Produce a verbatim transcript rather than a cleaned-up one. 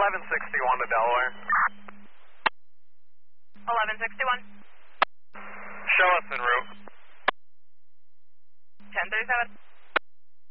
eleven sixty-one to Delaware. eleven sixty-one. Show us en route. ten thirty-seven.